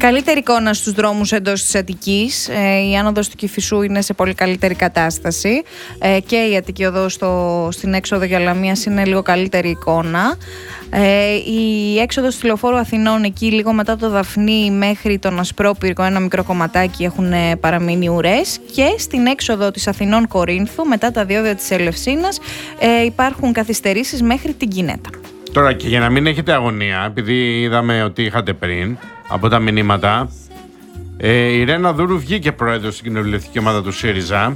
Καλύτερη εικόνα στους δρόμους εντός της Αττικής. Η άνοδος του Κηφισού είναι σε πολύ καλύτερη κατάσταση και η Αττική οδός στην έξοδο για Λαμίας είναι λίγο καλύτερη εικόνα. Η έξοδος του Λεωφόρου Αθηνών, εκεί λίγο μετά το Δαφνί μέχρι τον Ασπρόπυργο, ένα μικρό κομματάκι, έχουν παραμείνει ουρές. Και στην έξοδο της Αθηνών Κορίνθου, μετά τα διόδια της Ελευσίνας, υπάρχουν καθυστερήσεις μέχρι την Κινέτα. Τώρα, και για να μην έχετε αγωνία, επειδή είδαμε ότι είχατε πριν από τα μηνύματα, η Ρένα Δούρου βγήκε πρόεδρος στην κοινοβουλευτική ομάδα του ΣΥΡΙΖΑ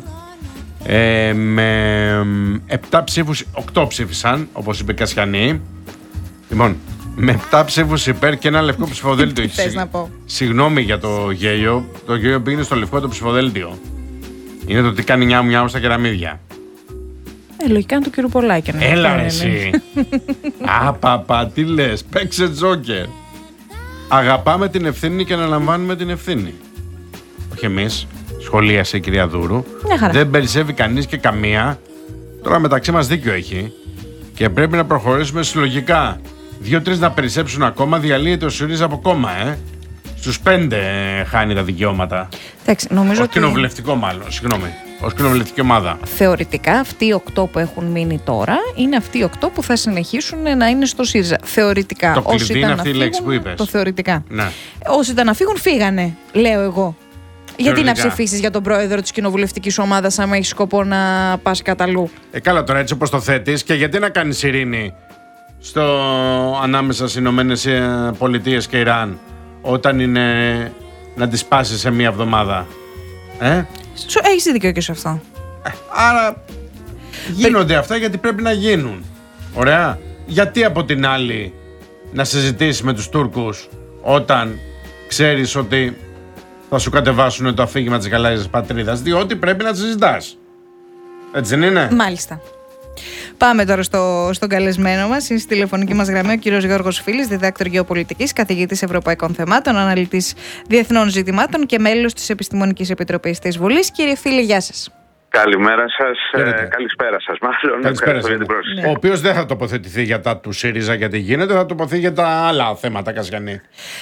με 7 ψήφους, 8 ψήφισαν, όπως είπε Κασιανή. Λοιπόν, με 7 ψήφους υπέρ και ένα λευκό ψηφοδέλτιο. Τι θες να πω? Συγγνώμη για το γέλιο. Το γέλιο πήγαινε στο λευκό το ψηφοδέλτιο. Είναι το τι κάνει νιάου στα κεραμίδια. Λογικά είναι του κύριου Πολάκη. Έλα ρε εσύ. Παπα, τι λες, παίξε τζόκερ. Αγαπάμε την ευθύνη και αναλαμβάνουμε την ευθύνη. Όχι εμείς, σχολίασε η κυρία Δούρου. Δεν περισσεύει κανείς και καμία. Τώρα μεταξύ μας δίκιο έχει. Και πρέπει να προχωρήσουμε συλλογικά. 2-3 να περισσέψουν ακόμα, διαλύεται ο ΣΥΡΙΖΑ από κόμμα, Στους 5 χάνει τα δικαιώματα. Νομίζω ως κοινοβουλευτικό μάλλον, συγγνώμη. Ως κοινοβουλευτική ομάδα. Θεωρητικά αυτοί οι 8 που έχουν μείνει τώρα είναι αυτοί οι 8 που θα συνεχίσουν να είναι στο ΣΥΡΙΖΑ. Θεωρητικά. Το κλειδί είναι αυτή η λέξη που είπες. Το θεωρητικά. Ναι. Όσοι ήταν να φύγουν, φύγανε, λέω εγώ. Γιατί να ψηφίσεις για τον πρόεδρο της κοινοβουλευτικής ομάδας, άμα έχεις σκοπό να πας κατ' Καλά, τώρα έτσι όπως το θέτεις, και γιατί να κάνεις ειρήνη ανάμεσα στις Ηνωμένες Πολιτείες και Ιράν, όταν είναι να τις πάσεις σε μία εβδομάδα. Έχεις δίκιο και σε αυτό. Άρα γίνονται αυτά γιατί πρέπει να γίνουν. Ωραία. Γιατί από την άλλη να συζητήσεις με τους Τούρκους όταν ξέρεις ότι θα σου κατεβάσουν το αφήγημα της γαλάζιας πατρίδας, διότι πρέπει να συζητάς. Έτσι δεν είναι? Μάλιστα. Πάμε τώρα στον καλεσμένο μας. Είναι στη τηλεφωνική μας γραμμή ο κύριος Γιώργος Φίλης, διδάκτορ γεωπολιτικής, καθηγητής ευρωπαϊκών θεμάτων, αναλυτής διεθνών ζητημάτων και μέλος της Επιστημονικής Επιτροπής της Βουλής. Κύριε Φίλη, γεια σας. Καλημέρα σας, καλησπέρα σας μάλλον. Καλησπέρα για την πρόσκληση. Ο οποίος δεν θα τοποθετηθεί για τα του ΣΥΡΙΖΑ γιατί γίνεται, θα τοποθετηθεί για τα άλλα θέματα, Κασιανή.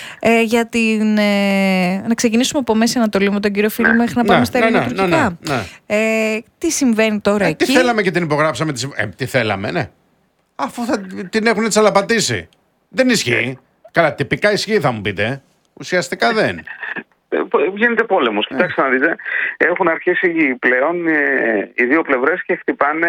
Να ξεκινήσουμε από Μέση Ανατολή με τον κύριο Φίλη μέχρι να πάμε στα ελληνοτουρκικά. Τι συμβαίνει τώρα εκεί? Τι θέλαμε και την υπογράψαμε. Τι θέλαμε, ναι. Αφού την έχουν τσαλαπατήσει. Δεν ισχύει. Καλά, τυπικά ισχύει θα μου πείτε. Ουσιαστικά δεν. Γίνεται πόλεμος. Κοιτάξτε να δείτε, έχουν αρχίσει πλέον οι δύο πλευρές και χτυπάνε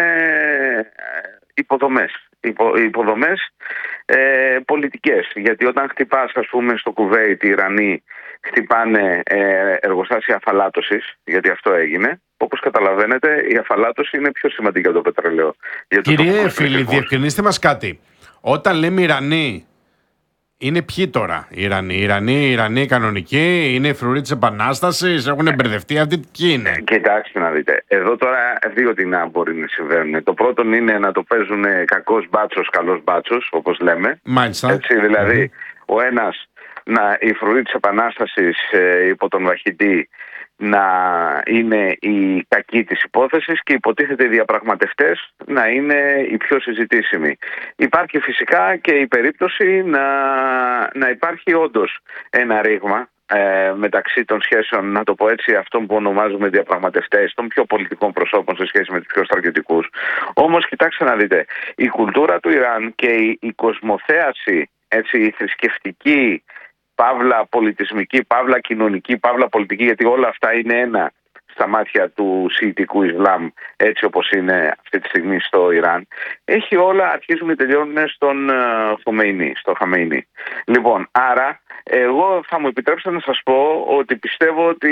υποδομές πολιτικές. Γιατί όταν χτυπάς, ας πούμε, στο Κουβέιτ οι Ιρανοί χτυπάνε εργοστάσια αφαλάτωσης, γιατί αυτό έγινε. Όπως καταλαβαίνετε, η αφαλάτωση είναι πιο σημαντική από το πετρελαίο. Κύριε Φίλη, διευκρινίστε μας κάτι. Όταν λέμε Ιρανοί, είναι ποιοι τώρα? Οι Ιρανοί κανονικοί, είναι οι φρουροί της Επανάστασης, έχουν μπερδευτεί αυτοί, ποιοι είναι? Κοιτάξτε να δείτε. Εδώ τώρα δύο τινά μπορεί να συμβαίνουν. Το πρώτο είναι να το παίζουν κακός μπάτσος, καλός μπάτσος, όπως λέμε. Μάλιστα. Έτσι, δηλαδή, ο ένας, οι φρουροί της Επανάστασης υπό τον Βαχητή, να είναι οι κακοί της υπόθεσης και υποτίθεται οι διαπραγματευτές να είναι οι πιο συζητήσιμοι. Υπάρχει φυσικά και η περίπτωση να υπάρχει όντως ένα ρήγμα μεταξύ των σχέσεων, να το πω έτσι, αυτών που ονομάζουμε διαπραγματευτές, των πιο πολιτικών προσώπων σε σχέση με τους πιο στρατιωτικούς. Όμως κοιτάξτε να δείτε, η κουλτούρα του Ιράν και η κοσμοθέαση, έτσι, η θρησκευτική, παύλα πολιτισμική, παύλα κοινωνική, παύλα πολιτική, γιατί όλα αυτά είναι ένα στα μάτια του Σιητικού Ισλάμ, έτσι όπως είναι αυτή τη στιγμή στο Ιράν, έχει όλα, αρχίζουν και τελειώνουν στον Χαμεϊνί. Λοιπόν, άρα εγώ θα μου επιτρέψετε να σας πω ότι πιστεύω ότι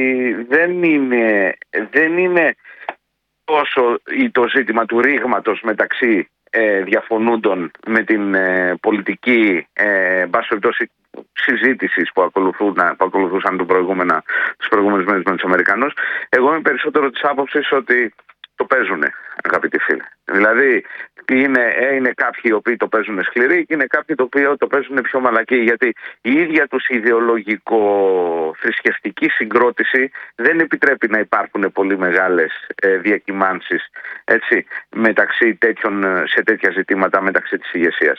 δεν είναι τόσο το ζήτημα του ρήγματος μεταξύ διαφωνούντων με την πολιτική συζήτησης που ακολουθούσαν τους προηγούμενους μέρες με τους Αμερικανούς. Εγώ είμαι περισσότερο της άποψης ότι το παίζουνε, αγαπητοί φίλοι. Δηλαδή είναι κάποιοι οι οποίοι το παίζουν σκληροί και είναι κάποιοι οι οποίοι το παίζουν πιο μαλακοί, γιατί η ίδια τους ιδεολογικο-θρησκευτική συγκρότηση δεν επιτρέπει να υπάρχουν πολύ μεγάλες διακυμάνσεις, έτσι, σε τέτοια ζητήματα μεταξύ της ηγεσίας.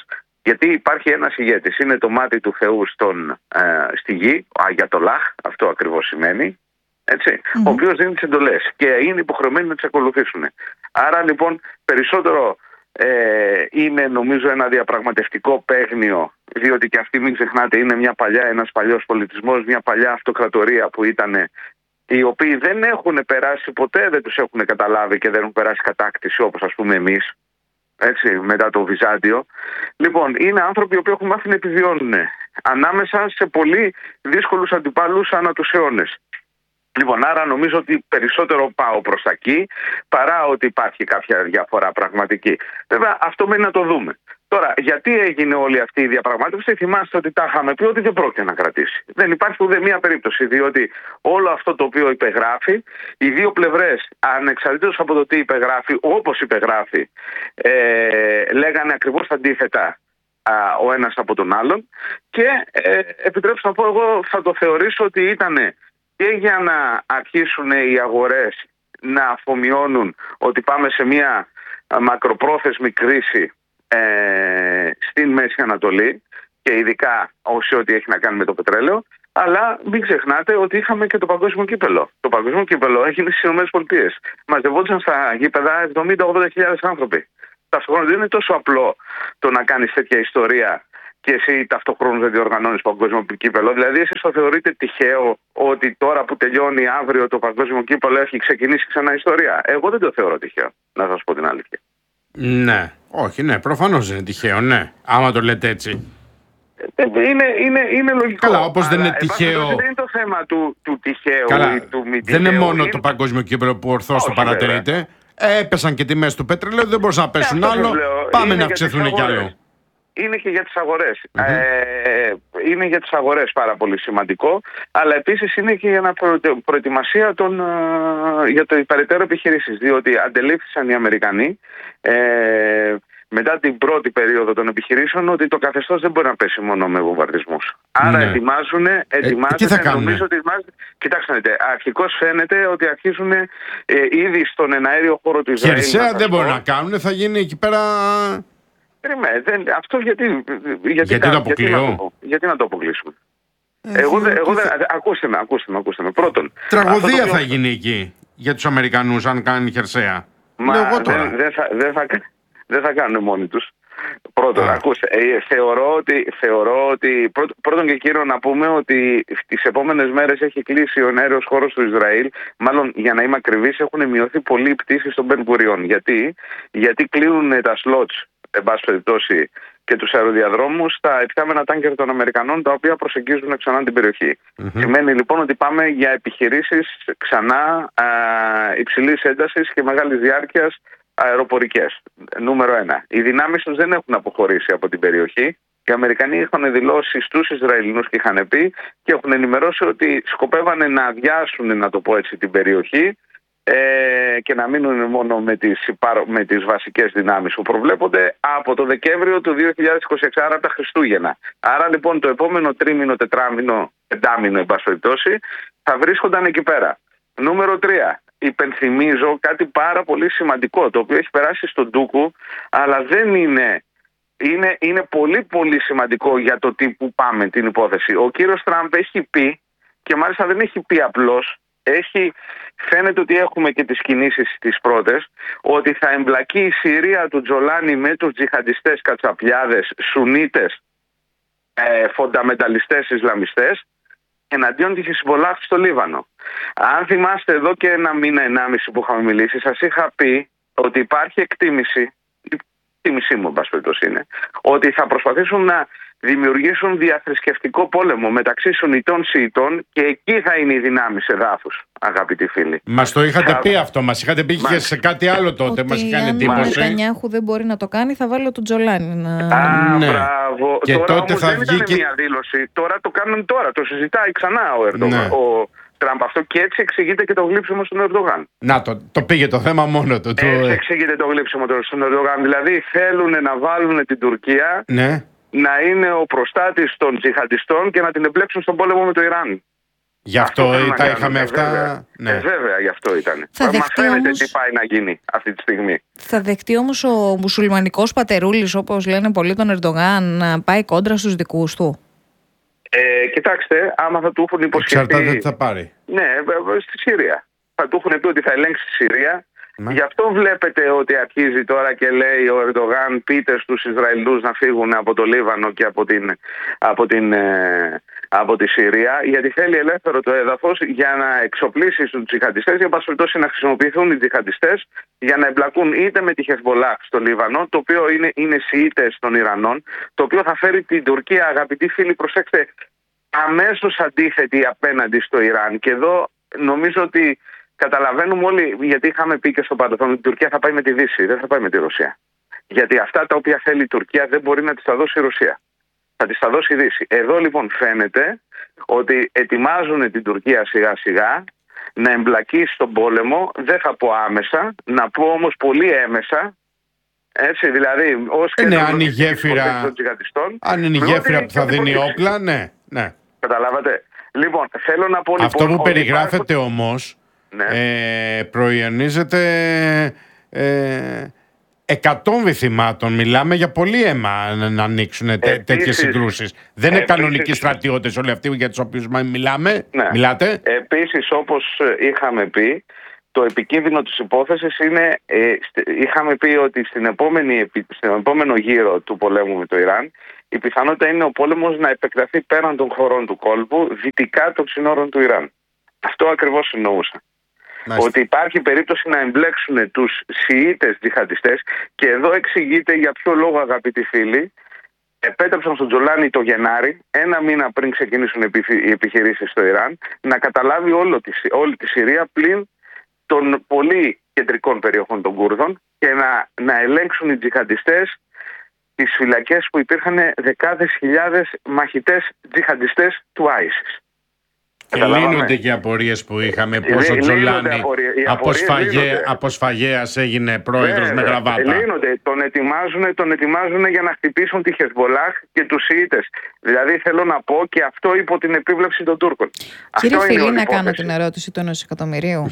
Γιατί υπάρχει ένας ηγέτης, είναι το μάτι του Θεού στη γη, ο Αγιατολάχ, αυτό ακριβώς σημαίνει, έτσι, ο οποίος δίνει τις εντολές και είναι υποχρεωμένοι να τις ακολουθήσουν. Άρα λοιπόν περισσότερο είναι νομίζω ένα διαπραγματευτικό παίγνιο, διότι και αυτή μην ξεχνάτε είναι ένας παλιός πολιτισμός, μια παλιά αυτοκρατορία που ήταν, οι οποίοι δεν έχουν περάσει ποτέ, δεν τους έχουν καταλάβει και δεν έχουν περάσει κατάκτηση όπως ας πούμε εμείς, έτσι, μετά το Βυζάντιο. Λοιπόν, είναι άνθρωποι οι οποίοι έχουν μάθει να επιβιώνουν ανάμεσα σε πολύ δύσκολους αντιπάλους ανά τους αιώνες. Λοιπόν, άρα νομίζω ότι περισσότερο πάω προς τα εκεί παρά ότι υπάρχει κάποια διαφορά πραγματική. Βέβαια, αυτό μένει να το δούμε. Τώρα, γιατί έγινε όλη αυτή η διαπραγμάτευση, θυμάστε ότι τα είχαμε πει ότι δεν πρόκειται να κρατήσει. Δεν υπάρχει ούτε μία περίπτωση, διότι όλο αυτό το οποίο υπεγράφει, οι δύο πλευρές, ανεξαρτήτως από το τι υπεγράφει, όπως υπεγράφει, λέγανε ακριβώς τα αντίθετα ο ένας από τον άλλον. Και επιτρέψτε να πω, εγώ θα το θεωρήσω ότι ήταν και για να αρχίσουν οι αγορές να αφομοιώνουν ότι πάμε σε μια μακροπρόθεσμη κρίση στην Μέση Ανατολή και ειδικά όσοι ό,τι έχει να κάνει με το πετρέλαιο, αλλά μην ξεχνάτε ότι είχαμε και το παγκόσμιο κύπελο. Το παγκόσμιο κύπελο έγινε στις ΗΠΑ. Μαζευόντουσαν στα γήπεδα 70-80 άνθρωποι. Ταυτόχρονα δεν είναι τόσο απλό το να κάνεις τέτοια ιστορία και εσύ ταυτόχρονα δεν διοργανώνεις παγκόσμιο κύπελο. Δηλαδή, εσείς το θεωρείτε τυχαίο ότι τώρα που τελειώνει αύριο το παγκόσμιο κύπελο έχει ξεκινήσει ξανά ιστορία? Εγώ δεν το θεωρώ τυχαίο, να σας πω την αλήθεια. Ναι, όχι, ναι, προφανώς είναι τυχαίο, ναι. Άμα το λέτε έτσι. Είναι λογικό. Καλά, όπως δεν είναι τυχαίο. Δεν είναι το θέμα του τυχαίου ή του μη τυχαίου. Δεν είναι μόνο το παγκόσμιο κύπελο που ορθώς το παρατηρείτε. Έπεσαν και τιμές του πετρελαίου, δεν μπορούσαν να πέσουν άλλο. Πάμε να αυξηθούν κι άλλο. Είναι και για τις αγορές. Είναι για τις αγορές πάρα πολύ σημαντικό, αλλά επίσης είναι και για προετοιμασία για το περαιτέρω επιχειρήσεις. Διότι αντελήφθησαν οι Αμερικανοί μετά την πρώτη περίοδο των επιχειρήσεων ότι το καθεστώς δεν μπορεί να πέσει μόνο με βομβαρδισμούς. Άρα ετοιμάζουν. Τι θα κάνουν? Νομίζω ότι κοιτάξτε, αρχικώς φαίνεται ότι αρχίζουν ήδη στον εναέριο χώρο του Ισραήλ. Χερσαία δεν μπορεί να κάνουν, θα γίνει εκεί πέρα. Αυτό γιατί το αποκλείω. Γιατί να το αποκλείσουμε? Ακούστε με. Πρώτον, τραγωδία θα γίνει εκεί για τους Αμερικανούς αν κάνει χερσαία. Δεν θα κάνουν μόνοι τους. Πρώτον, ακούστε, θεωρώ ότι πρώτον και κύριο να πούμε ότι τις επόμενες μέρες έχει κλείσει ο εναέριος χώρος του Ισραήλ. Μάλλον, για να είμαι ακριβής, έχουν μειωθεί πολλοί οι πτήσεις των Μπεν Γκουριόν. Γιατί κλείνουν τα slots, εν πάση περιπτώσει, και τους αεροδιαδρόμους στα επιθάμενα τάνκερ των Αμερικανών, τα οποία προσεγγίζουν ξανά την περιοχή. Σημαίνει λοιπόν ότι πάμε για επιχειρήσεις ξανά υψηλής έντασης και μεγάλης διάρκειας αεροπορικές. Νούμερο 1. Οι δυνάμεις τους δεν έχουν αποχωρήσει από την περιοχή. Οι Αμερικανοί είχαν δηλώσει στους Ισραηλινούς και είχαν πει και έχουν ενημερώσει ότι σκοπεύανε να αδειάσουν, να το πω έτσι, την περιοχή και να μείνουν μόνο με τις βασικές δυνάμεις που προβλέπονται από το Δεκέμβριο του 2026, άρα τα Χριστούγεννα. Άρα λοιπόν το επόμενο τρίμηνο, τετράμηνο, πεντάμηνο, εν πάση περιπτώσει, θα βρίσκονταν εκεί πέρα. Νούμερο 3. Υπενθυμίζω κάτι πάρα πολύ σημαντικό, το οποίο έχει περάσει στον Ντούκου, αλλά δεν είναι. Είναι πολύ πολύ σημαντικό για το τι που πάμε την υπόθεση. Ο κύριος Τραμπ έχει πει, και μάλιστα δεν έχει πει απλώς, φαίνεται ότι έχουμε και τις κινήσεις τις πρώτες, ότι θα εμπλακεί η Συρία του Τζολάνι με τους τζιχαντιστές κατσαπλιάδες, Σουνίτες, φονταμενταλιστές Ισλαμιστές, εναντίον της Χεσμπολάχ στο Λίβανο. Αν θυμάστε εδώ και ένα μήνα, 1,5 που είχαμε μιλήσει, σας είχα πει ότι υπάρχει εκτίμηση μου, εν πάση περιπτώσει είναι, ότι θα προσπαθήσουν να δημιουργήσουν διαθρησκευτικό πόλεμο μεταξύ Σουνιτών Σιητών και εκεί θα είναι οι δυνάμεις εδάφους, αγαπητοί φίλοι. Μας το είχατε πει αυτό, μας είχατε πει και σε κάτι άλλο τότε, μας είχε κάνει εντύπωση. Αν ο Νετανιάχου δεν μπορεί να το κάνει, θα βάλω τον Τζολάνι να... Ναι. Μπράβο. Και τώρα τότε όμως θα δεν βγει ήταν και... μια δήλωση, τώρα το κάνουν τώρα, το συζητάει ξανά ο Ερντογάν. Ναι. Ο Τραμπ αυτό και έτσι εξηγείται και το γλύψιμο στον Ερντογάν. Να το πήγε το θέμα μόνο του. Έτσι εξηγείται το γλύψιμο στον Ερντογάν. Δηλαδή θέλουν να βάλουν την Τουρκία να είναι ο προστάτης των τζιχαντιστών και να την εμπλέξουν στον πόλεμο με το Ιράν. Γι' αυτό τα είχαμε αυτά. Βέβαια, βέβαια, γι' αυτό ήταν. Μας φαίνεται τι πάει να γίνει αυτή τη στιγμή. Θα δεχτεί όμως ο μουσουλμανικός πατερούλης, όπως λένε πολλοί, τον Ερντογάν, να πάει κόντρα στους δικούς του? Κοιτάξτε, άμα θα του έχουν υποσχεθεί. Εξαρτάται τι θα πάρει. Ναι, στη Συρία. Θα του έχουν πει ότι θα ελέγξει τη Συρία. Γι' αυτό βλέπετε ότι αρχίζει τώρα και λέει ο Ερντογάν, πείτε στους Ισραηλούς να φύγουν από το Λίβανο και από τη Συρία, γιατί θέλει ελεύθερο το έδαφος για να εξοπλίσει τους τζιχαντιστές, για πάση να χρησιμοποιηθούν οι τζιχαντιστές για να εμπλακούν είτε με τη Χεσμολάχ στο Λίβανο, το οποίο είναι Σιήτες των Ιρανών, το οποίο θα φέρει την Τουρκία, αγαπητοί φίλοι, προσέξτε, αμέσως αντίθετη απέναντι στο Ιράν. Και εδώ νομίζω ότι καταλαβαίνουμε όλοι, γιατί είχαμε πει και στο παρελθόν ότι η Τουρκία θα πάει με τη Δύση, δεν θα πάει με τη Ρωσία. Γιατί αυτά τα οποία θέλει η Τουρκία δεν μπορεί να τις τα δώσει η Ρωσία. Θα τις τα δώσει η Δύση. Εδώ λοιπόν φαίνεται ότι ετοιμάζουν την Τουρκία σιγά σιγά να εμπλακεί στον πόλεμο, δεν θα πω άμεσα, να πω όμως πολύ έμεσα. Έτσι, δηλαδή, ως και αν η γέφυρα, αν είναι η γέφυρα που θα δίνει όπλα, ναι. Καταλάβατε. Λοιπόν, θέλω να πω αυτό που περιγράφεται όμως, προϊονίζεται 100 θυμάτων. Μιλάμε για πολύ αίμα να ανοίξουν τέτοιες συγκρούσεις. Δεν είναι κανονικοί στρατιώτες όλοι αυτοί για τους οποίους μιλάμε. Ναι. Μιλάτε. Επίσης, όπως είχαμε πει, το επικίνδυνο της υπόθεσης είναι, είχαμε πει ότι στην επόμενο γύρο του πολέμου με το Ιράν, η πιθανότητα είναι ο πόλεμος να επεκταθεί πέραν των χωρών του κόλπου, δυτικά των συνόρων του Ιράν. Αυτό ακριβώς εννοούσα. Ότι υπάρχει περίπτωση να εμπλέξουν τους Σιήτες τζιχαντιστές, και εδώ εξηγείται για ποιο λόγο, αγαπητοί φίλοι, επέτρεψαν στον Τζολάνι το Γενάρη, ένα μήνα πριν ξεκινήσουν οι επιχειρήσεις στο Ιράν, να καταλάβει όλη τη Συρία πλην των πολύ κεντρικών περιοχών των Κούρδων και να ελέγξουν οι τζιχαντιστές τις φυλακές που υπήρχαν δεκάδες χιλιάδες μαχητές τζιχαντιστές του ISIS. Και λύνονται και οι απορίες που είχαμε, πώς ο Τζολάνι από σφαγέας έγινε πρόεδρος με γραβάτα. Λύνονται, τον ετοιμάζουν για να χτυπήσουν τη Χεσμολάχ και τους Σιήτες. Δηλαδή θέλω να πω, και αυτό υπό την επίβλεψη των Τούρκων. Κύριε Φιλή, να κάνω την ερώτηση του 1 εκατομμυρίου.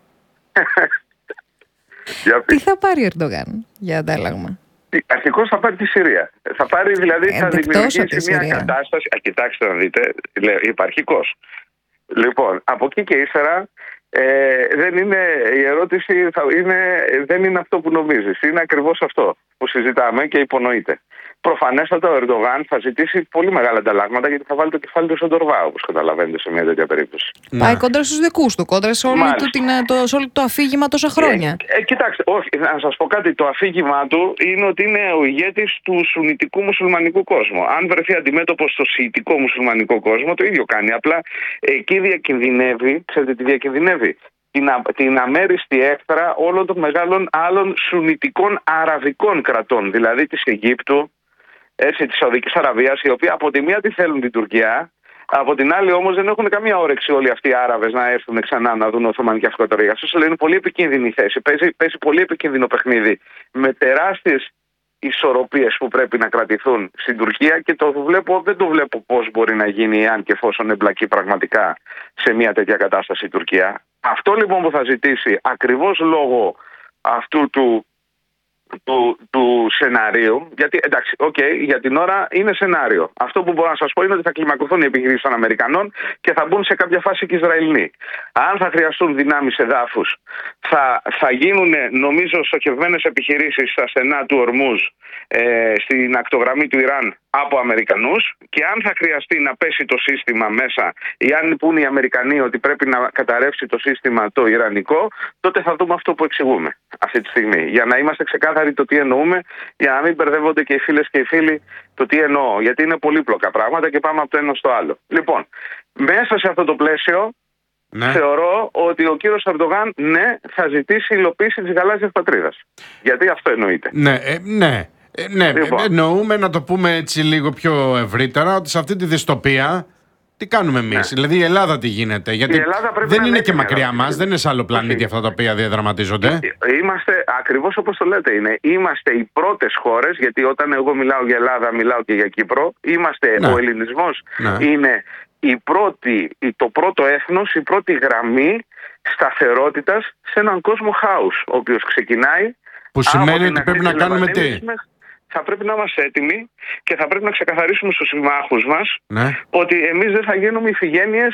Τι θα πάρει ο Ερντογάν για αντάλλαγμα? Αρχικώς θα πάρει τη Συρία. Θα πάρει, δηλαδή, θα δημιουργήσει μια κατάσταση. Κοιτάξτε να δείτε, υπαρχικός. Λοιπόν, από εκεί και ύστερα δεν είναι, η ερώτηση δεν είναι αυτό που νομίζεις. Είναι ακριβώς αυτό που συζητάμε και υπονοείται. Προφανέστατα ο Ερντογάν θα ζητήσει πολύ μεγάλα ανταλλάγματα, γιατί θα βάλει το κεφάλι του στον τορβά, όπως καταλαβαίνετε, σε μια τέτοια περίπτωση. Πάει κόντρα στους δικούς του, κόντρα σε όλο το αφήγημα τόσα χρόνια. Κοιτάξτε, όχι, να σας πω κάτι. Το αφήγημά του είναι ότι είναι ο ηγέτης του σουνιτικού μουσουλμανικού κόσμου. Αν βρεθεί αντιμέτωπος στο σιητικό μουσουλμανικό κόσμο, το ίδιο κάνει. Απλά εκεί διακινδυνεύει, ξέρετε τι διακινδυνεύει? Την αμέριστη έχθρα όλων των μεγάλων άλλων σουνιτικών αραβικών κρατών, δηλαδή της Αιγύπτου, της Σαουδικής Αραβίας, οι οποίοι από τη μία τη θέλουν την Τουρκία, από την άλλη όμως δεν έχουν καμία όρεξη όλοι αυτοί οι Άραβες να έρθουν ξανά να δουν Οθωμανική Αυτοκρατορία. Αυτό είναι πολύ επικίνδυνη η θέση. Παίζει πολύ επικίνδυνο παιχνίδι με τεράστιες ισορροπίες που πρέπει να κρατηθούν στην Τουρκία, και δεν το βλέπω πώς μπορεί να γίνει εάν και εφόσον εμπλακεί πραγματικά σε μια τέτοια κατάσταση η Τουρκία. Αυτό λοιπόν που θα ζητήσει, ακριβώς λόγω αυτού του σενάριου, γιατί εντάξει, για την ώρα είναι σενάριο. Αυτό που μπορώ να σας πω είναι ότι θα κλιμακωθούν οι επιχειρήσεις των Αμερικανών και θα μπουν σε κάποια φάση και οι Ισραηλοί. Αν θα χρειαστούν δυνάμεις εδάφους, θα γίνουν, νομίζω, στοχευμένες επιχειρήσεις στα στενά του Ορμούζ, στην ακτογραμμή του Ιράν, από Αμερικανούς, και αν θα χρειαστεί να πέσει το σύστημα μέσα, ή αν πούν οι Αμερικανοί ότι πρέπει να καταρρεύσει το σύστημα το Ιρανικό, τότε θα δούμε αυτό που εξηγούμε αυτή τη στιγμή. Για να είμαστε ξεκάθαροι το τι εννοούμε, για να μην μπερδεύονται και οι φίλες και οι φίλοι το τι εννοώ. Γιατί είναι πολύπλοκα πράγματα και πάμε από το ένα στο άλλο. Λοιπόν, μέσα σε αυτό το πλαίσιο, θεωρώ ότι ο κύριος Ερντογάν, θα ζητήσει υλοποίηση της γαλάζιας πατρίδας. Γιατί αυτό εννοείται. Λοιπόν, εννοούμε, να το πούμε έτσι λίγο πιο ευρύτερα, ότι σε αυτή τη δυστοπία τι κάνουμε εμείς? Δηλαδή η Ελλάδα τι γίνεται? Γιατί δεν είναι και μακριά μας, δεν είναι σε άλλο πλανήτη αυτά τα οποία διαδραματίζονται. Είμαστε, ακριβώς όπως το λέτε, είμαστε οι πρώτες χώρες, γιατί όταν εγώ μιλάω για Ελλάδα μιλάω και για Κύπρο. Ο ελληνισμός είναι το πρώτο έθνος, η πρώτη γραμμή σταθερότητας σε έναν κόσμο χάους, ο οποίος ξεκινάει. Που σημαίνει ότι πρέπει να κάνουμε τι? Θα πρέπει να είμαστε έτοιμοι και θα πρέπει να ξεκαθαρίσουμε στους συμμάχους μας, ναι, ότι εμείς δεν θα γίνουμε ηθιγένειες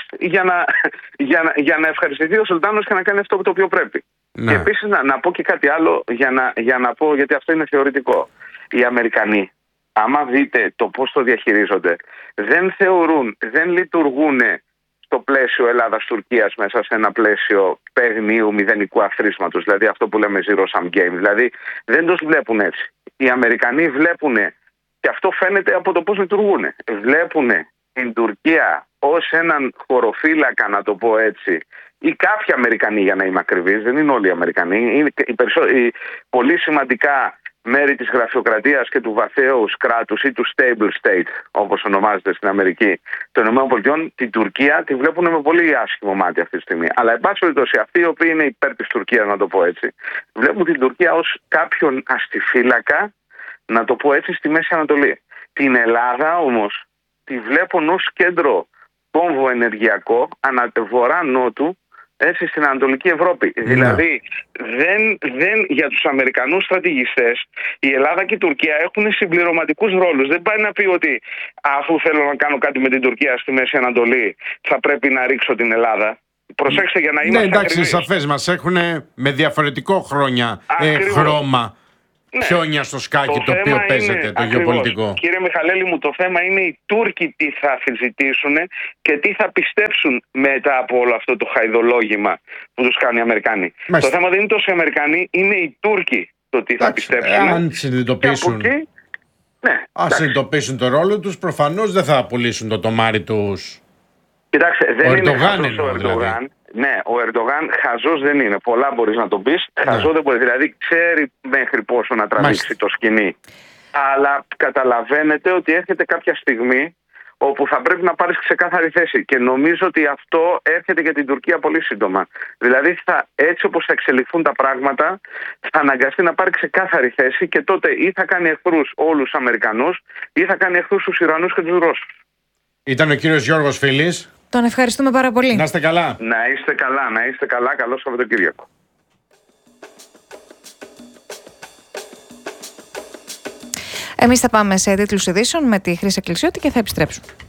για να ευχαριστηθεί ο Σουλτάνος και να κάνει αυτό το οποίο πρέπει. Ναι. Και επίσης να πω και κάτι άλλο για να πω, γιατί αυτό είναι θεωρητικό. Οι Αμερικανοί, άμα δείτε το πώς το διαχειρίζονται, δεν λειτουργούν στο πλαίσιο Ελλάδας-Τουρκίας μέσα σε ένα πλαίσιο παιγνίου μηδενικού αθροίσματος, δηλαδή αυτό που λέμε zero sum game. Δηλαδή δεν τους βλέπουν έτσι. Οι Αμερικανοί βλέπουν, και αυτό φαίνεται από το πώς λειτουργούν, βλέπουν την Τουρκία ως έναν χωροφύλακα, να το πω έτσι, ή κάποιοι Αμερικανοί, για να είμαι ακριβής, δεν είναι όλοι οι Αμερικανοί, είναι οι πολύ σημαντικά μέρη της γραφειοκρατίας και του βαθέως κράτους ή του stable state, όπως ονομάζεται στην Αμερική, των ΗΠΑ, την Τουρκία τη βλέπουν με πολύ άσχημο μάτι αυτή τη στιγμή. Αλλά, εν πάση περιπτώσει, αυτοί οι οποίοι είναι υπέρ της Τουρκίας, να το πω έτσι, βλέπουν την Τουρκία ως κάποιον αστιφύλακα, να το πω έτσι, στη Μέση Ανατολή. Την Ελλάδα όμως τη βλέπουν ως κέντρο κόμβο ενεργειακό βορρά-νότου, έτσι, στην Ανατολική Ευρώπη. Ναι. Δηλαδή, για τους Αμερικανούς στρατηγιστές, η Ελλάδα και η Τουρκία έχουν συμπληρωματικούς ρόλους. Δεν πάει να πει ότι αφού θέλω να κάνω κάτι με την Τουρκία στη Μέση Ανατολή, θα πρέπει να ρίξω την Ελλάδα. Προσέξτε, για να είμαστε ακριβείς. Ναι, εντάξει, σαφές, μας έχουν με διαφορετικό χρώμα. Ναι. Χιόνια στο σκάκι το οποίο παίζεται, το γεωπολιτικό. Κύριε Μιχαλέλη μου, το θέμα είναι οι Τούρκοι τι θα ζητήσουν και τι θα πιστέψουν μετά από όλο αυτό το χαϊδολόγημα που τους κάνουν οι Αμερικάνοι. Το θέμα δεν είναι τόσο οι Αμερικανοί, είναι οι Τούρκοι το τι θα πιστέψουν. Αν συνειδητοποιήσουν, συνειδητοποιήσουν το ρόλο τους, προφανώς δεν θα πουλήσουν το τομάρι τους. Κοιτάξτε, δεν είναι χαζός ο Ερντογάν. Ναι, ο Ερντογάν χαζός δεν είναι. Πολλά μπορείς να το πεις. Χαζό δεν μπορεί. Δηλαδή ξέρει μέχρι πόσο να τραβήξει το σκηνή. Αλλά καταλαβαίνετε ότι έρχεται κάποια στιγμή όπου θα πρέπει να πάρεις ξεκάθαρη θέση. Και νομίζω ότι αυτό έρχεται για την Τουρκία πολύ σύντομα. Δηλαδή έτσι όπως θα εξελιχθούν τα πράγματα, θα αναγκαστεί να πάρει ξεκάθαρη θέση και τότε ή θα κάνει εχθρούς όλους τους Αμερικανούς ή θα κάνει εχθρούς τους Ιρανούς και τους Ρώσους. Ήταν ο κύριος Γιώργος Φίλης. Τον ευχαριστούμε πάρα πολύ. Να είστε καλά. Να είστε καλά. Καλό Σαββατοκύριακο. Εμείς θα πάμε σε τίτλους ειδήσεων με τη Χρύσα Κλεισιώτη και θα επιστρέψουμε.